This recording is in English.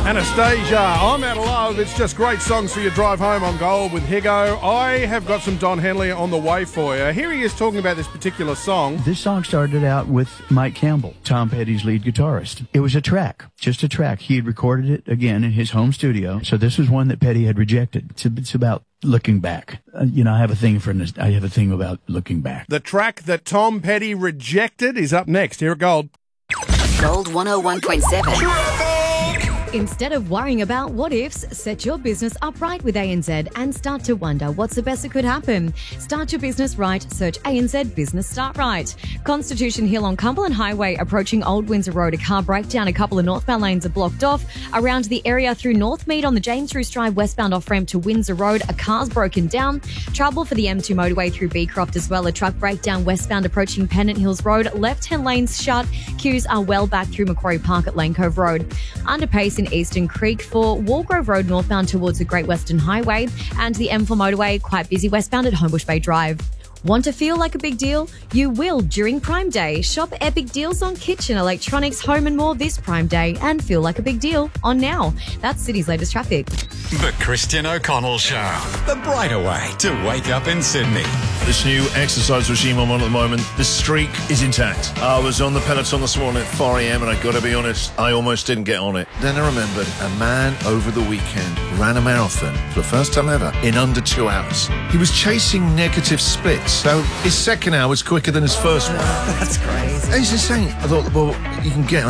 Anastasia, I'm Out of Love. It's just great songs for your drive home on Gold with Higo. I have got some Don Henley on the way for you. Here he is talking about this particular song. This song started out with Mike Campbell, Tom Petty's lead guitarist. It was a track, just a track. He had recorded it again in his home studio. So this was one that Petty had rejected. It's about looking back. I have a thing about looking back. The track that Tom Petty rejected is up next here at Gold. Gold 101.7. Instead of worrying about what ifs, set your business up right with ANZ and start to wonder what's the best that could happen. Start your business right. Search ANZ Business Start Right. Constitution Hill on Cumberland Highway approaching Old Windsor Road. A car breakdown. A couple of northbound lanes are blocked off. Around the area through Northmead on the James Roos Drive westbound off-ramp to Windsor Road. A car's broken down. Trouble for the M2 motorway through Beecroft as well. A truck breakdown westbound approaching Pennant Hills Road. Left-hand lanes shut. Queues are well back through Macquarie Park at Lane Cove Road. Underpace in Eastern Creek for Walgrove Road northbound towards the Great Western Highway, and the M4 motorway quite busy westbound at Homebush Bay Drive. Want to feel like a big deal? You will during Prime Day. Shop epic deals on kitchen, electronics, home and more this Prime Day and feel like a big deal on now. That's City's latest traffic. The Christian O'Connell Show. The brighter way to wake up in Sydney. This new exercise regime I'm on at the moment, the streak is intact. I was on the Peloton this morning at 4 a.m. and I got to be honest, I almost didn't get on it. Then I remembered a man over the weekend ran a marathon for the first time ever in under 2 hours. He was chasing negative splits, so his second hour was quicker than his first one. That's crazy. It's insane. I thought, well, you can get